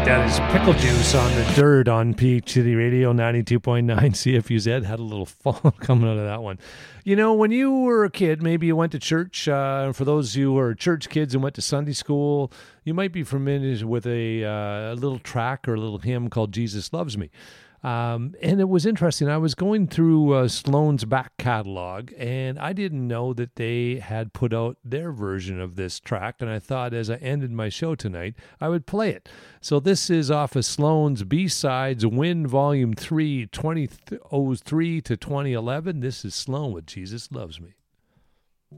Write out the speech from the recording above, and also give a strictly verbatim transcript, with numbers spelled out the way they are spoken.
That is Pickle Juice on the Dirt on Peach City Radio ninety-two point nine C F U Z. Had a little fall coming out of that one. You know, when you were a kid, maybe you went to church. Uh, for those of you who are church kids and went to Sunday school, you might be familiar with a, uh, a little track or a little hymn called Jesus Loves Me. Um, and it was interesting. I was going through uh, Sloan's back catalog, and I didn't know that they had put out their version of this track. And I thought as I ended my show tonight, I would play it. So this is off of Sloan's B-Sides Win Volume three, twenty oh three to twenty eleven. This is Sloan with Jesus Loves Me.